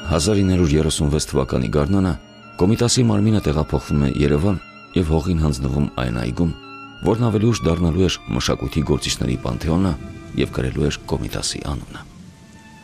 1936 թվականի գարնանը Կոմիտասի մարմինը տեղափոխվում է Երևան և հողին հանձնվում այն այգում, որն ավելի ուշ դառնալու էր մշակույթի գործիչների պանթեոնը և կրելու էր Կոմիտասի անունը։